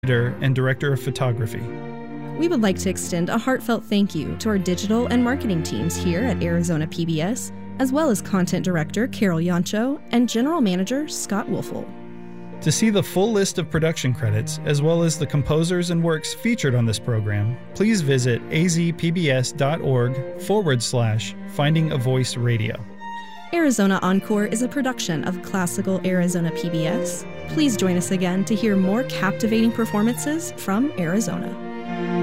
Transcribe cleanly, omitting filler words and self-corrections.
editor and director of photography. We would like to extend a heartfelt thank you to our digital and marketing teams here at Arizona PBS, as well as content director Carol Yancho and general manager Scott Wolfel. To see the full list of production credits, as well as the composers and works featured on this program, please visit azpbs.org/Finding a Voice Radio. Arizona Encore is a production of Classical Arizona PBS. Please join us again to hear more captivating performances from Arizona.